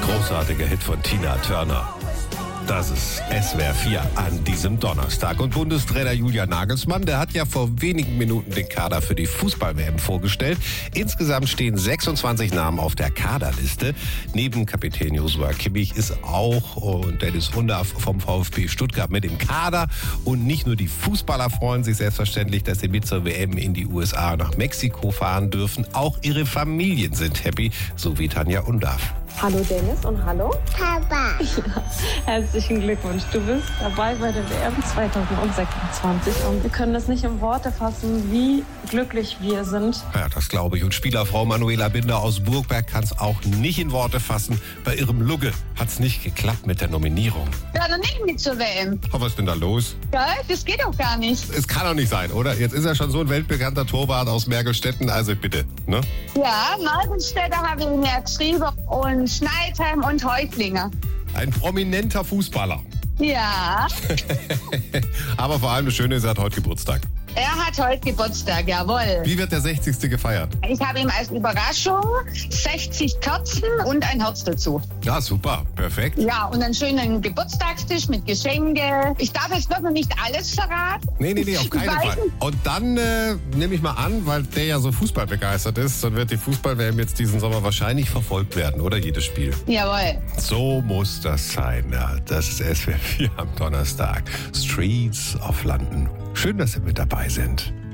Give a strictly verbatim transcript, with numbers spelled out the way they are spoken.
Großartiger Hit von Tina Turner. Das ist S W R vier an diesem Donnerstag. Und Bundestrainer Julian Nagelsmann, der hat ja vor wenigen Minuten den Kader für die Fußball-W M vorgestellt. Insgesamt stehen sechsundzwanzig Namen auf der Kaderliste. Neben Kapitän Joshua Kimmich ist auch und Dennis Undaff vom VfB Stuttgart mit im Kader. Und nicht nur die Fußballer freuen sich selbstverständlich, dass sie mit zur W M in die U S A nach Mexiko fahren dürfen. Auch ihre Familien sind happy, so wie Tanja Undaff. Hallo Dennis und hallo Papa. Ja, herzlichen Glückwunsch. Du bist dabei bei der W M zwanzig sechsundzwanzig und wir können das nicht in Worte fassen, wie glücklich wir sind. Ja, das glaube ich. Und Spielerfrau Manuela Binder aus Burgberg kann es auch nicht in Worte fassen. Bei ihrem Lugge hat es nicht geklappt mit der Nominierung. Ja, dann nicht mit zur W M. Oh, was ist denn da los? Ja, das geht doch gar nicht. Es kann doch nicht sein, oder? Jetzt ist er schon so ein weltbekannter Torwart aus Mergelstetten. Also bitte, ne? Ja, Markenstädter habe ich mir geschrieben und Schneidheim und Häuptlinge. Ein prominenter Fußballer. Ja, Aber vor allem das Schöne ist, er hat heute Geburtstag. er hat heute Geburtstag, jawohl. Wie wird der sechzigste gefeiert? Ich habe ihm als Überraschung sechzig Kerzen und ein Herz dazu. Ja, super. Perfekt. Ja, und einen schönen Geburtstagstisch mit Geschenke. Ich darf jetzt doch noch nicht alles verraten. Nee, nee, nee, auf keinen Ich weiß Fall. Und dann äh, nehme ich mal an, weil der ja so fußballbegeistert ist, dann wird die Fußball-W M jetzt diesen Sommer wahrscheinlich verfolgt werden, oder? Jedes Spiel. Jawohl. So muss das sein. Ja, das ist S W R vier am Donnerstag. Streets of London. Schön, dass Sie mit dabei sind.